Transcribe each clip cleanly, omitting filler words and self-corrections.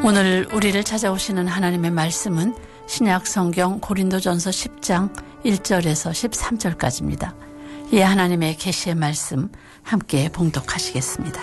오늘 우리를 찾아오시는 하나님의 말씀은 신약 성경 고린도전서 10장 1절에서 13절까지입니다. 이 하나님의 계시의 말씀 함께 봉독하시겠습니다.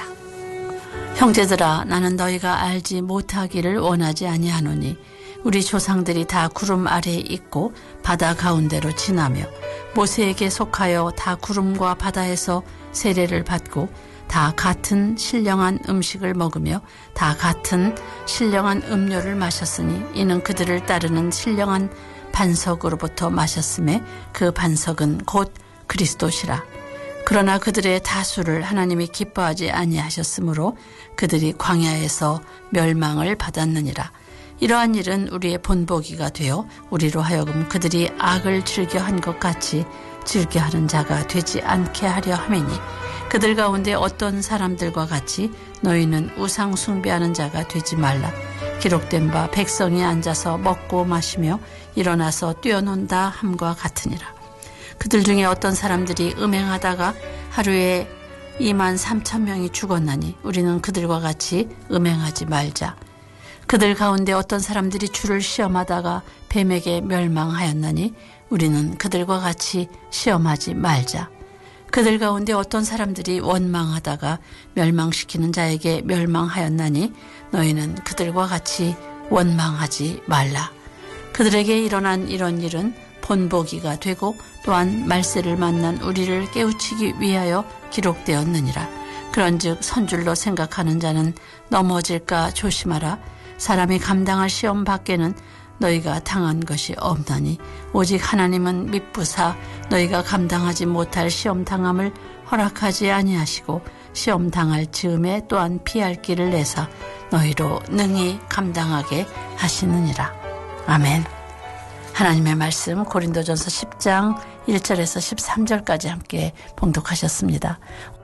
형제들아, 나는 너희가 알지 못하기를 원하지 아니하노니 우리 조상들이 다 구름 아래에 있고 바다 가운데로 지나며 모세에게 속하여 다 구름과 바다에서 세례를 받고 다 같은 신령한 음식을 먹으며 다 같은 신령한 음료를 마셨으니 이는 그들을 따르는 신령한 반석으로부터 마셨음에 그 반석은 곧 그리스도시라. 그러나 그들의 다수를 하나님이 기뻐하지 아니하셨으므로 그들이 광야에서 멸망을 받았느니라. 이러한 일은 우리의 본보기가 되어 우리로 하여금 그들이 악을 즐겨한 것 같이 즐겨하는 자가 되지 않게 하려 함이니 그들 가운데 어떤 사람들과 같이 너희는 우상 숭배하는 자가 되지 말라. 기록된 바 백성이 앉아서 먹고 마시며 일어나서 뛰어논다 함과 같으니라. 그들 중에 어떤 사람들이 음행하다가 하루에 23,000명이 죽었나니 우리는 그들과 같이 음행하지 말자. 그들 가운데 어떤 사람들이 주를 시험하다가 뱀에게 멸망하였나니 우리는 그들과 같이 시험하지 말자. 그들 가운데 어떤 사람들이 원망하다가 멸망시키는 자에게 멸망하였나니 너희는 그들과 같이 원망하지 말라. 그들에게 일어난 이런 일은 본보기가 되고 또한 말세를 만난 우리를 깨우치기 위하여 기록되었느니라. 그런즉 선줄로 생각하는 자는 넘어질까 조심하라. 사람이 감당할 시험 밖에는 너희가 당한 것이 없나니 오직 하나님은 미쁘사 너희가 감당하지 못할 시험 당함을 허락하지 아니하시고 시험 당할 즈음에 또한 피할 길을 내사 너희로 능히 감당하게 하시느니라. 아멘. 하나님의 말씀 고린도전서 10장 1절에서 13절까지 함께 봉독하셨습니다.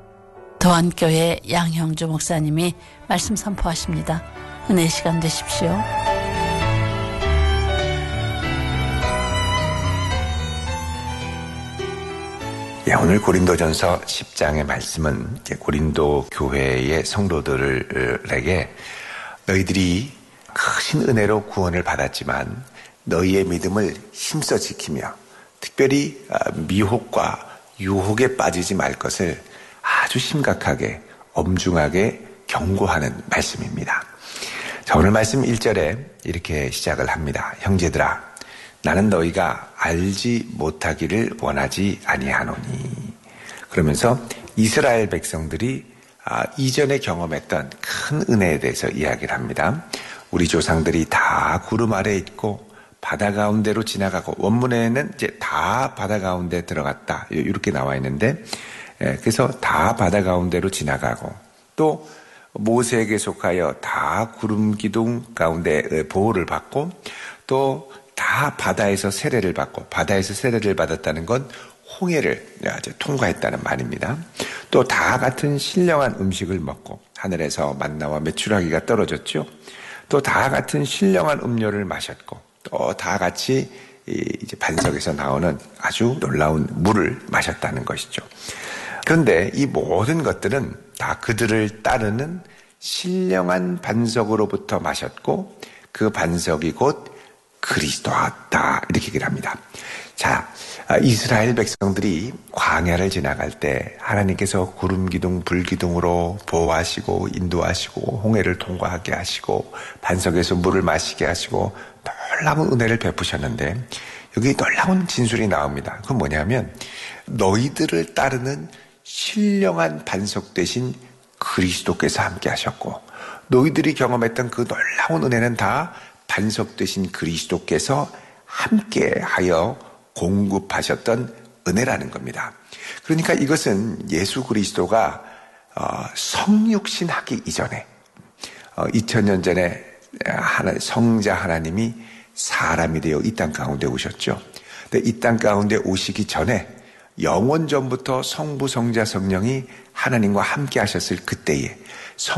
도안교회 양형주 목사님이 말씀 선포하십니다. 은혜의 시간 되십시오. 오늘 고린도전서 10장의 말씀은 고린도 교회의 성도들에게 너희들이 크신 은혜로 구원을 받았지만 너희의 믿음을 힘써 지키며 특별히 미혹과 유혹에 빠지지 말 것을 아주 심각하게 엄중하게 경고하는 말씀입니다. 자, 오늘 말씀 1절에 이렇게 시작을 합니다. 형제들아, 나는 너희가 알지 못하기를 원하지 아니하노니. 그러면서 이스라엘 백성들이 이전에 경험했던 큰 은혜에 대해서 이야기를 합니다. 우리 조상들이 다 구름 아래에 있고 바다 가운데로 지나가고, 원문에는 이제 다 바다 가운데 들어갔다 이렇게 나와 있는데, 그래서 다 바다 가운데로 지나가고 또 모세에게 속하여 다 구름 기둥 가운데 보호를 받고 또 다 바다에서 세례를 받고, 바다에서 세례를 받았다는 건 홍해를 통과했다는 말입니다. 또 다 같은 신령한 음식을 먹고, 하늘에서 만나와 메추라기가 떨어졌죠. 또 다 같은 신령한 음료를 마셨고, 또 다 같이 이제 반석에서 나오는 아주 놀라운 물을 마셨다는 것이죠. 그런데 이 모든 것들은 다 그들을 따르는 신령한 반석으로부터 마셨고 그 반석이 곧 그리스도였다, 이렇게 얘기를 합니다. 자, 이스라엘 백성들이 광야를 지나갈 때 하나님께서 구름기둥 불기둥으로 보호하시고 인도하시고 홍해를 통과하게 하시고 반석에서 물을 마시게 하시고 놀라운 은혜를 베푸셨는데 여기 놀라운 진술이 나옵니다. 그건 뭐냐면 너희들을 따르는 신령한 반석 대신 그리스도께서 함께 하셨고, 너희들이 경험했던 그 놀라운 은혜는 다 반석 되신 그리스도께서 함께하여 공급하셨던 은혜라는 겁니다. 그러니까 이것은 예수 그리스도가 성육신 하기 이전에 2000년 전에 성자 하나님이 사람이 되어 이 땅 가운데 오셨죠. 근데 이 땅 가운데 오시기 전에 영원전부터 성부 성자 성령이 하나님과 함께 하셨을 그때에